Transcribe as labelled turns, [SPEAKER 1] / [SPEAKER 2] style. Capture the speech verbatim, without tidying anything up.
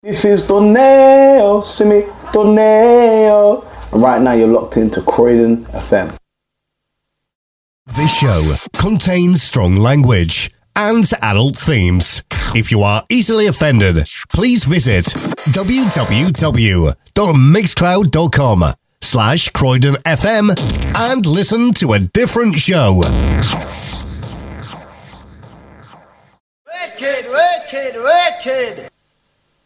[SPEAKER 1] This is Torneo, Simi Torneo. And right now you're locked into Croydon F M.
[SPEAKER 2] This show contains strong language and adult themes. If you are easily offended, please visit www.mixcloud.com slash Croydon FM and listen to a different show.
[SPEAKER 3] Wicked, wicked, wicked.